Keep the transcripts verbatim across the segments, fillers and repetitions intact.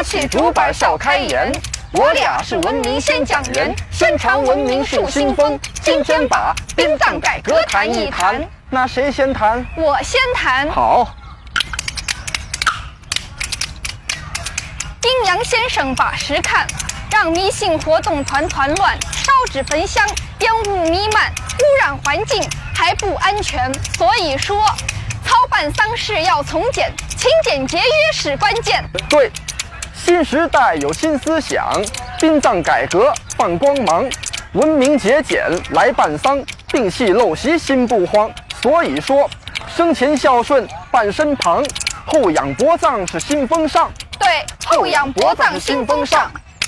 拿起竹板笑开颜。我俩是文明先讲人，宣传文明树新风。今天把殡葬改革谈一谈。 那谁先谈？ 我先谈。 好。 阴阳先生把实看，让迷信活动团团乱，烧纸焚香，烟雾弥漫，污染环境还不安全。所以说，操办丧事要从简，勤俭节约是关键。 对。新时代有新思想，殡葬改革放光芒，文明节俭来办丧，摒弃陋习心不慌。所以说，生前孝顺伴身旁，后仰薄葬是新风尚。 对，后仰薄葬新风尚。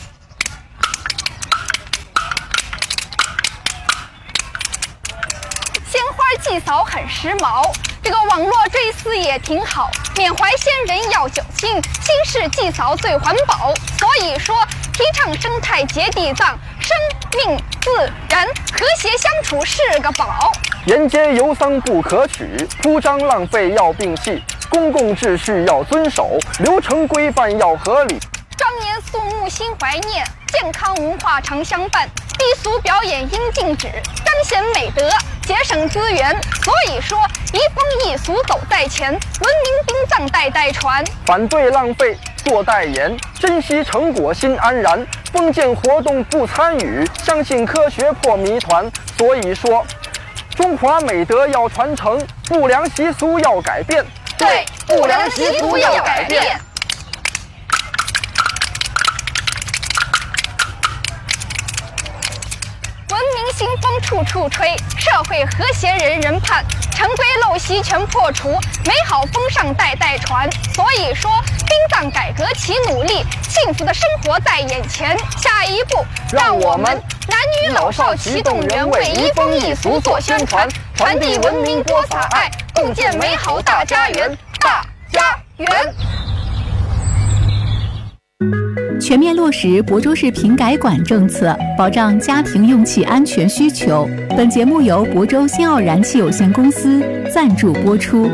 鲜花祭扫很时髦，这个网络追思也挺好，缅怀先人要侥幸，新式祭扫最环保。所以说，提倡生态节地葬，生命自然和谐相处是个宝。 沿街游丧不可取，铺张浪费要摒弃，公共秩序要遵守，流程规范要合理。 庄严肃穆心怀念，健康文化常相伴，低俗表演应禁止，彰显美德，节省资源。所以说，移风易俗走在前，文明殡葬代代传。 反对浪费，做代言，珍惜成果心安然。封建活动不参与，相信科学破谜团。所以说，中华美德要传承，不良习俗要改变。 对，不良习俗要改变。文明新风处处吹，社会和谐人人盼，陈规陋习全破除，美好风尚代代传。所以说，殡葬改革齐努力，幸福的生活在眼前。下一步，让我们男女老少齐动员，为移风易俗做宣传，传递文明播撒爱，共建美好大家园。大家园。 全面落实亳州市平改管政策，保障家庭用气安全需求。本节目由亳州新奥燃气有限公司赞助播出。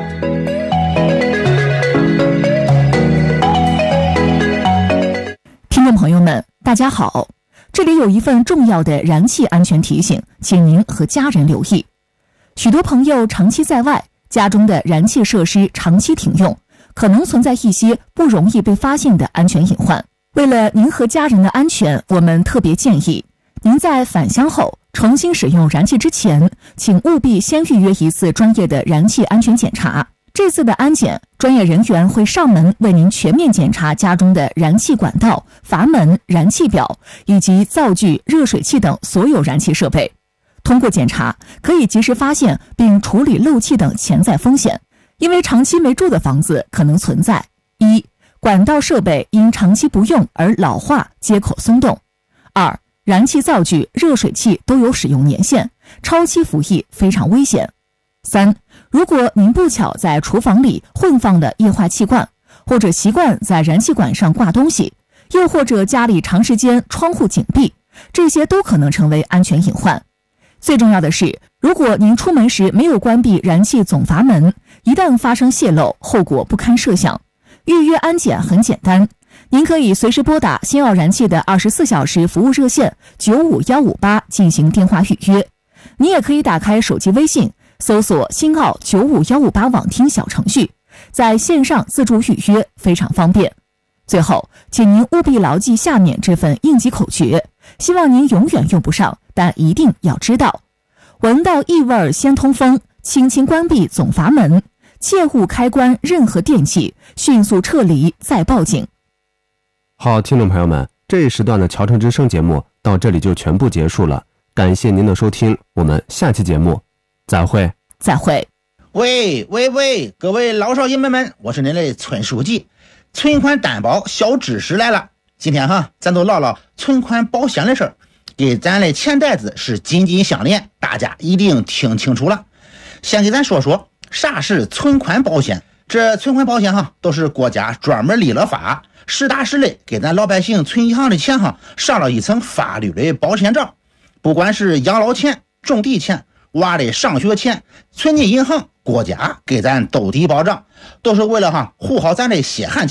听众朋友们，大家好，这里有一份重要的燃气安全提醒，请您和家人留意。许多朋友长期在外，家中的燃气设施长期停用，可能存在一些不容易被发现的安全隐患。为了您和家人的安全，我们特别建议您在返乡后重新使用燃气之前，请务必先预约一次专业的燃气安全检查。这次的安检，专业人员会上门为您全面检查家中的燃气管道、阀门、燃气表以及灶具、热水器等所有燃气设备。通过检查，可以及时发现并处理漏气等潜在风险。因为长期没住的房子可能存在：一、管道设备因长期不用而老化，接口松动；二、燃气灶具、热水器都有使用年限，超期服役非常危险；三、如果您不巧在厨房里混放了液化气罐，或者习惯在燃气管上挂东西，又或者家里长时间窗户紧闭，这些都可能成为安全隐患。最重要的是，如果您出门时没有关闭燃气总阀门，一旦发生泄漏，后果不堪设想。预约安检很简单，您可以随时拨打新奥燃气的二十四小时服务热线九五一五八进行电话预约。你也可以打开手机微信，搜索新奥九五一五八网听小程序，在线上自助预约，非常方便。最后，请您务必牢记下面这份应急口诀，希望您永远用不上，但一定要知道：闻到异味先通风，轻轻关闭总阀门，切勿开关任何电器，迅速撤离再报警。 好，听众朋友们，这一时段的乔城之声节目到这里就全部结束了，感谢您的收听，我们下期节目再会。 再会。 喂喂喂，各位老少爷们们，我是您的村书记。存款担保小知识来了，今天哈，咱都唠唠存款保险的事儿，给咱的钱袋子是紧紧相连，大家一定听清楚了。先给咱说说啥是存款保险。这存款保险哈，都是国家专门立了法，实打实的给咱老百姓存银行的钱哈，上了一层法律的保险罩。不管是养老钱、种地钱、娃的上学钱，存进银行，国家给咱兜底保障，都是为了哈护好咱的血汗钱。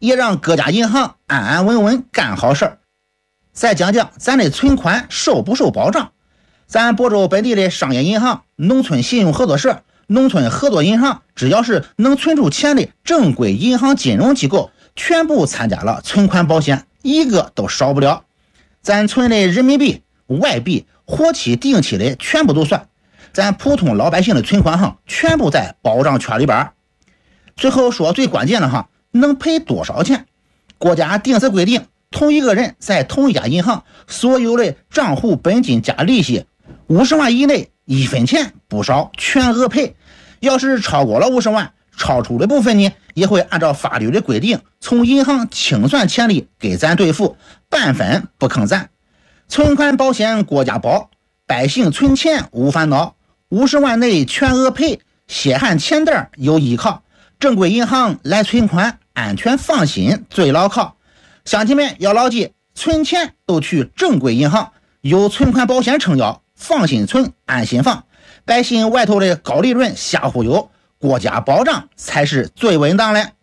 也让各家银行安安稳稳干好事儿。再讲讲咱的存款受不受保障。咱亳州本地的商业银行、农村信用合作社、农村合作银行，只要是能存出钱的正规银行金融机构，全部参加了存款保险，一个都少不了。咱存的人民币、外币、活期、定期的全部都算，咱普通老百姓的存款哈，全部在保障圈里边。最后说最关键的哈，能赔多少钱？国家定时规定，同一个人在同一家银行所有的账户本金加利息五十万以内，一分钱不少，全额赔。要是超过了五十万，超出的部分呢，也会按照法律的规定，从银行清算钱利给咱兑付，半分不坑咱。存款保险国家保，百姓存钱无烦恼，五十万内全额赔，血汗钱袋有依靠。正规银行来存款，安全放心最牢靠。乡亲们要牢记，存钱都去正规银行，有存款保险撑腰，放心存，安心放。百姓外头的高利润瞎忽悠，国家保障才是最稳当的。